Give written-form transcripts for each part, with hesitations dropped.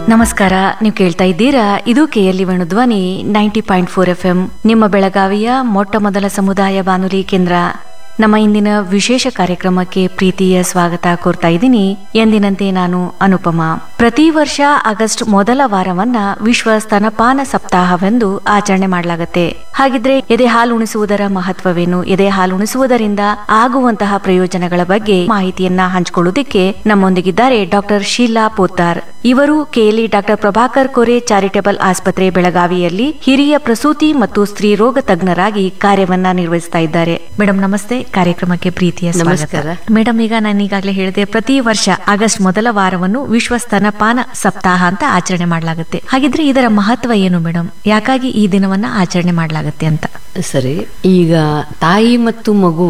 ನಮಸ್ಕಾರ. ನೀವು ಕೇಳ್ತಾ ಇದ್ದೀರಾ, ಇದು ಕೆಎಲ್ಇ ವೇಣುಧ್ವನಿ 90.4 FM, ನಿಮ್ಮ ಬೆಳಗಾವಿಯ ಮೊಟ್ಟ ಮೊದಲ ಸಮುದಾಯ ಬಾನುಲಿ ಕೇಂದ್ರ. ನಮ್ಮ ಇಂದಿನ ವಿಶೇಷ ಕಾರ್ಯಕ್ರಮಕ್ಕೆ ಪ್ರೀತಿಯ ಸ್ವಾಗತ ಕೋರ್ತಾ ಇದ್ದೀನಿ. ಎಂದಿನಂತೆ ನಾನು ಅನುಪಮ. ಪ್ರತಿ ವರ್ಷ ಆಗಸ್ಟ್ ಮೊದಲ ವಾರವನ್ನ ವಿಶ್ವ ಸ್ತನಪಾನ ಸಪ್ತಾಹವೆಂದು ಆಚರಣೆ ಮಾಡಲಾಗುತ್ತೆ. ಹಾಗಿದ್ರೆ ಎದೆ ಹಾಲು ಉಣಿಸುವುದರ ಮಹತ್ವವೇನು, ಎದೆ ಹಾಲು ಉಣಿಸುವುದರಿಂದ ಆಗುವಂತಹ ಪ್ರಯೋಜನಗಳ ಬಗ್ಗೆ ಮಾಹಿತಿಯನ್ನ ಹಂಚಿಕೊಳ್ಳುವುದಕ್ಕೆ ನಮ್ಮೊಂದಿಗಿದ್ದಾರೆ ಡಾಕ್ಟರ್ ಶೀಲಾ ಪೋತ್ತಾರ್. ಇವರು KLE doctor Prabhakar Kore charitable ಆಸ್ಪತ್ರೆ ಬೆಳಗಾವಿಯಲ್ಲಿ ಹಿರಿಯ ಪ್ರಸೂತಿ ಮತ್ತು ಸ್ತ್ರೀ ರೋಗ ತಜ್ಞರಾಗಿ ಕಾರ್ಯವನ್ನ ನಿರ್ವಹಿಸ್ತಾ ಇದ್ದಾರೆ. ಮೇಡಮ್ ನಮಸ್ತೆ, ಕಾರ್ಯಕ್ರಮಕ್ಕೆ ಪ್ರೀತಿಯ ನಮಸ್ಕಾರ. ಮೇಡಮ್, ಈಗ ನಾನು ಈಗಾಗಲೇ ಹೇಳಿದೆ, ಪ್ರತಿ ವರ್ಷ ಆಗಸ್ಟ್ ಮೊದಲ ವಾರವನ್ನು ವಿಶ್ವ ಸ್ತನಪಾನ ಸಪ್ತಾಹ ಅಂತ ಆಚರಣೆ ಮಾಡಲಾಗುತ್ತೆ. ಹಾಗಿದ್ರೆ ಇದರ ಮಹತ್ವ ಏನು ಮೇಡಮ್? ಯಾಕಾಗಿ ಈ ದಿನವನ್ನ ಆಚರಣೆ ಮಾಡಲಾಗುತ್ತೆ ಅಂತ? ಸರಿ, ಈಗ ತಾಯಿ ಮತ್ತು ಮಗು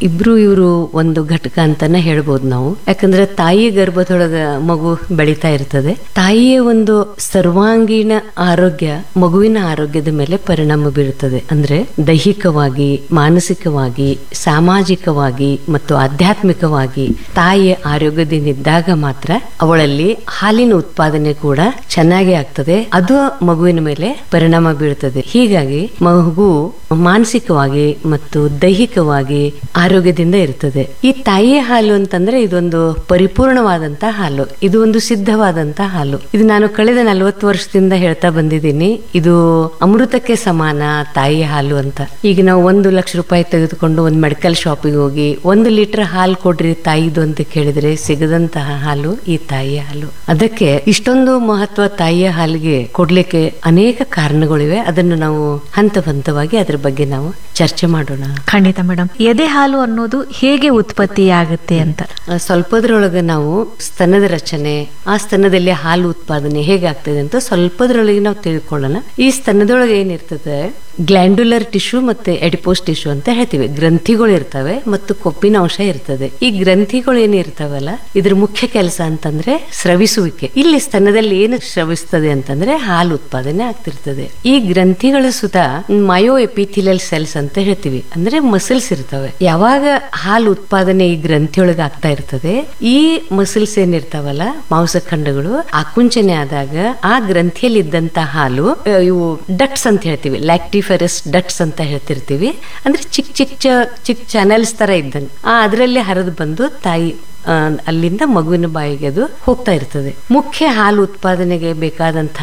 ಇವರು ಒಂದು ಘಟಕ ಅಂತಾನೆ ಹೇಳ್ಬೋದು ನಾವು. ಯಾಕಂದ್ರೆ ತಾಯಿ ಗರ್ಭದೊಳಗ ಮಗು ಬೆಳೀತಾ ಇರ್ತದೆ. ತಾಯಿಯ ಒಂದು ಸರ್ವಾಂಗೀಣ ಆರೋಗ್ಯ ಮಗುವಿನ ಆರೋಗ್ಯದ ಮೇಲೆ ಪರಿಣಾಮ ಬೀರುತ್ತದೆ. ಅಂದ್ರೆ ದೈಹಿಕವಾಗಿ, ಮಾನಸಿಕವಾಗಿ, ಸಾಮಾಜಿಕವಾಗಿ ಮತ್ತು ಆಧ್ಯಾತ್ಮಿಕವಾಗಿ ತಾಯಿಯ ಆರೋಗ್ಯದಿಂದಿದ್ದಾಗ ಮಾತ್ರ ಅವಳಲ್ಲಿ ಹಾಲಿನ ಉತ್ಪಾದನೆ ಕೂಡ ಚೆನ್ನಾಗಿ ಆಗ್ತದೆ. ಅದು ಮಗುವಿನ ಮೇಲೆ ಪರಿಣಾಮ ಬೀರುತ್ತದೆ. ಹೀಗಾಗಿ ಮಗು ಮಾನಸಿಕವಾಗಿ ಮತ್ತು ದೈಹಿಕವಾಗಿ ಆರೋಗ್ಯದಿಂದ ಇರ್ತದೆ. ಈ ತಾಯಿಯ ಹಾಲು ಅಂತಂದ್ರೆ ಇದೊಂದು ಪರಿಪೂರ್ಣವಾದಂತಹ ಹಾಲು, ಇದು ಒಂದು ಸಿದ್ಧವಾದಂತಹ ಹಾಲು. ಇದು ನಾನು ಕಳೆದ 40 ವರ್ಷದಿಂದ ಹೇಳ್ತಾ ಬಂದಿದ್ದೀನಿ. ಇದು ಅಮೃತಕ್ಕೆ ಸಮಾನ ತಾಯಿಯ ಹಾಲು ಅಂತ. ಈಗ ನಾವು 1 ಲಕ್ಷ ರೂಪಾಯಿ ತೆಗೆದುಕೊಂಡು ಒಂದು ಮೆಡಿಕಲ್ ಶಾಪಿಗೆ ಹೋಗಿ 1 ಲೀಟರ್ ಹಾಲು ಕೊಡ್ರಿ ತಾಯಿದು ಅಂತ ಕೇಳಿದ್ರೆ ಸಿಗದಂತಹ ಹಾಲು ಈ ತಾಯಿಯ ಹಾಲು. ಅದಕ್ಕೆ ಇಷ್ಟೊಂದು ಮಹತ್ವ ತಾಯಿಯ ಹಾಲಿಗೆ ಕೊಡ್ಲಿಕ್ಕೆ ಅನೇಕ ಕಾರಣಗಳಿವೆ. ಅದನ್ನು ನಾವು ಹಂತ ಹಂತವಾಗಿ ಅದ್ರ ಬಗ್ಗೆ ನಾವು ಚರ್ಚೆ ಮಾಡೋಣ. ಖಂಡಿತ ಮೇಡಮ್. ಎದೆ ಹಾಲು ಅನ್ನೋದು ಹೇಗೆ ಉತ್ಪತ್ತಿ ಆಗುತ್ತೆ ಅಂತ ಸ್ವಲ್ಪದ್ರೊಳಗೆ ನಾವು ಸ್ತನದ ರಚನೆ, ಆ ಸ್ತನದಲ್ಲಿ ಹಾಲು ಉತ್ಪಾದನೆ ಹೇಗಾಗ್ತದೆ ಅಂತ ಸ್ವಲ್ಪದ್ರೊಳಗೆ ನಾವು ತಿಳ್ಕೊಳ್ಳೋಣ. ಈ ಸ್ತನದೊಳಗೆ ಏನಿರ್ತದೆ, ಗ್ಲ್ಯಾಂಡ್ಯುಲರ್ ಟಿಶ್ಯೂ ಮತ್ತೆ ಎಡಿಪೋಸ್ ಟಿಶ್ಯೂ ಅಂತ ಹೇಳ್ತೀವಿ. ಗ್ರಂಥಿಗಳು ಇರ್ತವೆ ಮತ್ತು ಕೊಬ್ಬಿನ ಅಂಶ ಇರ್ತದೆ. ಈ ಗ್ರಂಥಿಗಳು ಏನಿರ್ತಾವಲ್ಲ, ಇದ್ರ ಮುಖ್ಯ ಕೆಲಸ ಅಂತಂದ್ರೆ ಸ್ರವಿಸುವಿಕೆ. ಇಲ್ಲಿ ಸ್ತನದಲ್ಲಿ ಏನು ಸ್ರವಿಸ್ತದೆ ಅಂತಂದ್ರೆ ಹಾಲು ಉತ್ಪಾದನೆ ಆಗ್ತಿರ್ತದೆ. ಈ ಗ್ರಂಥಿಗಳು ಸುತ ಮಯೋ ಎಪಿಥಿಲಿಯಲ್ ಸೆಲ್ಸ್ ಅಂತ ಹೇಳ್ತೀವಿ, ಅಂದ್ರೆ ಮಸಲ್ಸ್ ಇರ್ತವೆ. ಯಾವಾಗ ಹಾಲು ಉತ್ಪಾದನೆ ಈ ಗ್ರಂಥಿಯೊಳಗೆ ಆಗ್ತಾ ಇರ್ತದೆ, ಈ ಮಸಲ್ಸ್ ಏನಿರ್ತಾವಲ್ಲ, ಮಾಂಸಖಂಡಗಳು ಆಕುಂಚನೆ ಆದಾಗ ಆ ಗ್ರಂಥಿಯಲ್ಲಿ ಇದ್ದಂತ ಹಾಲು, ಇವು ಡಕ್ಟ್ಸ್ ಅಂತ ಹೇಳ್ತೀವಿ, ಲ್ಯಾಕ್ಟಿಫೆರಸ್ ಡಕ್ಟ್ಸ್ ಅಂತ ಹೇಳ್ತಿರ್ತೀವಿ. ಅಂದ್ರೆ ಚಿಕ್ಕ ಚಾನೆಲ್ಸ್ ತರ ಇದ್ದಂಗೆ ಅದರಲ್ಲಿ ಹರಿದು ಬಂದು ತಾಯಿ ಅಲ್ಲಿಂದ ಮಗುವಿನ ಬಾಯಿಗೆ ಅದು ಹೋಗ್ತಾ ಇರ್ತದೆ. ಮುಖ್ಯ ಹಾಲು ಉತ್ಪಾದನೆಗೆ ಬೇಕಾದಂತಹ